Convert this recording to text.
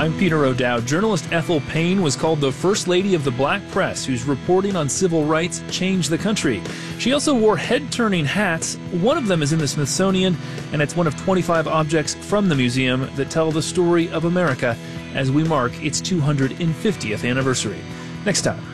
I'm Peter O'Dowd. Journalist Ethel Payne was called the First Lady of the Black Press, whose reporting on civil rights changed the country. She also wore head-turning hats. One of them is in the Smithsonian, and it's one of 25 objects from the museum that tell the story of America as we mark its 250th anniversary. Next time